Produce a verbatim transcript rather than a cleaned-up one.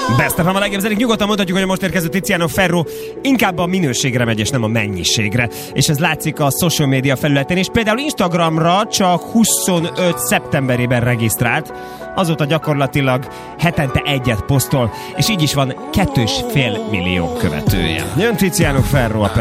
Best ef em a legjobb zenék. Nyugodtan mondhatjuk, hogy a most érkező Tiziano Ferro inkább a minőségre megy, és nem a mennyiségre. És ez látszik a social media felületén, és például Instagramra csak huszonöt szeptemberében regisztrált, azóta gyakorlatilag hetente egyet posztol, és így is van kettő és fél millió követője. Jön Tiziano Ferro a